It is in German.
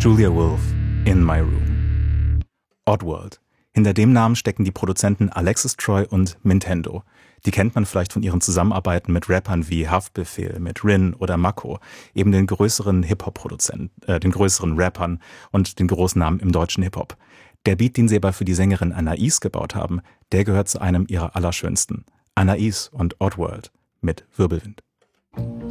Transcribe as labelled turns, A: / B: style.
A: Julia Wolf, In My Room. Oddworld. Hinter dem Namen stecken die Produzenten Alexis Troy und Nintendo. Die kennt man vielleicht von ihren Zusammenarbeiten mit Rappern wie Haftbefehl, mit Rin oder Mako, eben den größeren Hip-Hop-Produzenten, den größeren Rappern und den großen Namen im deutschen Hip-Hop. Der Beat, den sie aber für die Sängerin Anais gebaut haben, der gehört zu einem ihrer allerschönsten. Anais und Oddworld mit Wirbelwind.